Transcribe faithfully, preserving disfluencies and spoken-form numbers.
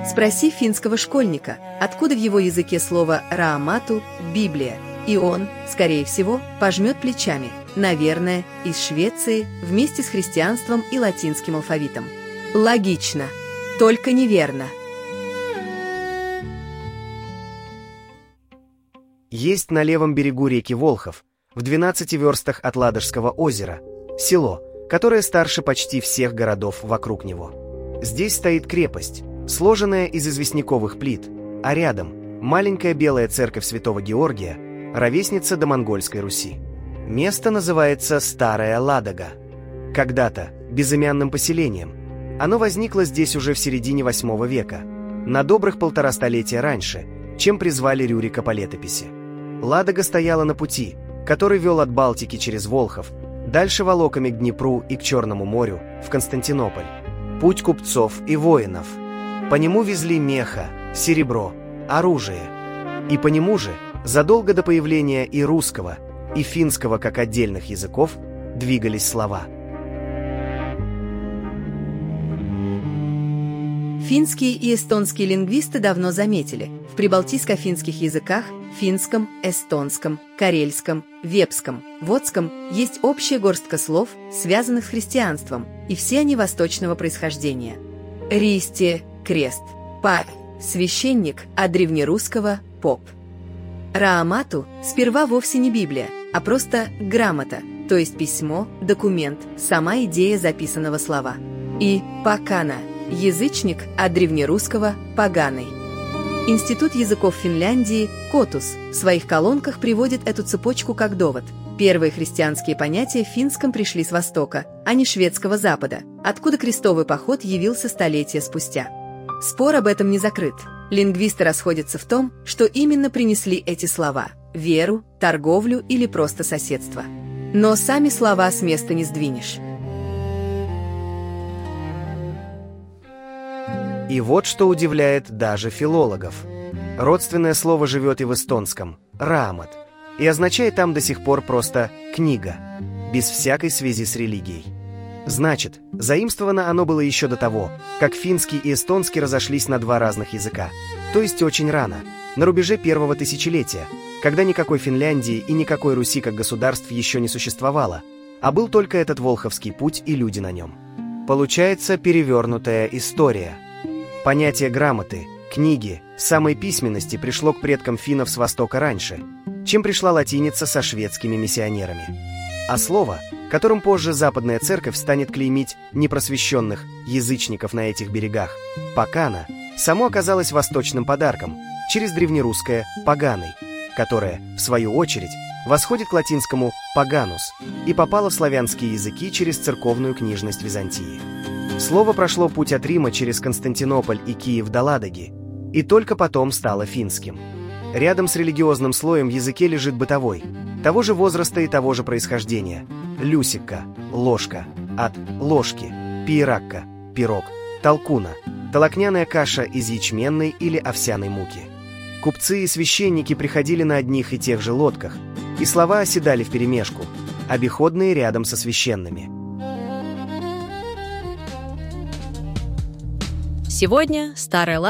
Спроси финского школьника, откуда в его языке слово «раамату» – «Библия», и он, скорее всего, пожмет плечами, наверное, из Швеции вместе с христианством и латинским алфавитом. Логично, только неверно. Есть на левом берегу реки Волхов, в двенадцати верстах от Ладожского озера, село, которое старше почти всех городов вокруг него. Здесь стоит крепость, сложенная из известняковых плит, а рядом маленькая белая церковь Святого Георгия, ровесница до монгольской Руси. Место называется Старая Ладога. Когда-то безымянным поселением. Оно возникло здесь уже в середине восьмого века, на добрых полтора столетия раньше, чем призвали Рюрика по летописи. Ладога стояла на пути, который вел от Балтики через Волхов, дальше волоками к Днепру и к Черному морю, в Константинополь. Путь купцов и воинов. По нему везли меха, серебро, оружие. И по нему же, задолго до появления и русского, и финского как отдельных языков, двигались слова. Финские и эстонские лингвисты давно заметили, в прибалтийско-финских языках – финском, эстонском, карельском, вепском, водском – есть общая горстка слов, связанных с христианством, и все они восточного происхождения. Ристи – крест, папь – священник, а древнерусского – поп. Раамату сперва вовсе не Библия, а просто грамота, то есть письмо, документ, сама идея записанного слова. И пакана – язычник, от древнерусского «поганый». Институт языков Финляндии «Котус» в своих колонках приводит эту цепочку как довод. Первые христианские понятия в финском пришли с Востока, а не шведского Запада, откуда крестовый поход явился столетия спустя. Спор об этом не закрыт. Лингвисты расходятся в том, что именно принесли эти слова – веру, торговлю или просто соседство. Но сами слова с места не сдвинешь. И вот что удивляет даже филологов. Родственное слово живет и в эстонском – «раамат», и означает там до сих пор просто «книга», без всякой связи с религией. Значит, заимствовано оно было еще до того, как финский и эстонский разошлись на два разных языка, то есть очень рано, на рубеже первого тысячелетия, когда никакой Финляндии и никакой Руси как государств еще не существовало, а был только этот Волховский путь и люди на нем. Получается перевернутая история. Понятие грамоты, книги, самой письменности пришло к предкам финнов с Востока раньше, чем пришла латиница со шведскими миссионерами. А слово, которым позже Западная Церковь станет клеймить непросвещенных язычников на этих берегах, «пакана», само оказалось восточным подарком через древнерусское «поганый», которое, в свою очередь, восходит к латинскому «паганус» и попало в славянские языки через церковную книжность Византии. Слово прошло путь от Рима через Константинополь и Киев до Ладоги, и только потом стало финским. Рядом с религиозным слоем в языке лежит бытовой, того же возраста и того же происхождения – люсикка, ложка, от ложки, пиеракка, пирог, толкуна, толокняная каша из ячменной или овсяной муки. Купцы и священники приходили на одних и тех же лодках, и слова оседали вперемешку, обиходные рядом со священными. Сегодня Старая Ладога